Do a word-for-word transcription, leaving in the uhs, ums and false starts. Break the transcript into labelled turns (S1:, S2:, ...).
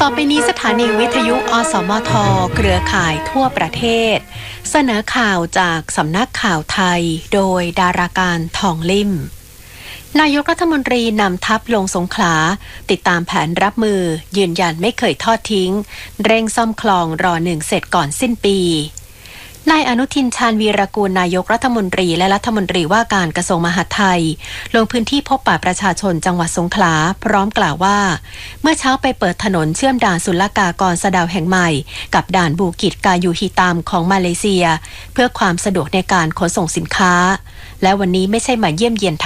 S1: ต่อไปนี้สถานีวิทยุอสมทเครือข่ายทั่วประเทศเสนอข่าวจากสำนักข่าวไทยโดยดาราการทองลิ่มนายกรัฐมนตรีนำทัพลงสงขลาติดตามแผนรับมือยืนยันไม่เคยทอดทิ้งเร่งซ่อมคลองรอหนึ่งเสร็จก่อนสิ้นปีนายอนุทินชาญวีรกูลนายกรัฐมนตรีและรัฐมนตรีว่าการกระทรวงมหาดไทยลงพื้นที่พบปะประชาชนจังหวัดสงขลาพร้อมกล่าวว่าเมื่อเช้าไปเปิดถนนเชื่อมด่านศุลกากรสะดาวแห่งใหม่กับด่านบูกิจกายูฮิตามของมาเลเซียเพื่อความสะดวกในการขนส่งสินค้าและวันนี้ไม่ใช่มาเยี่ยมเยียน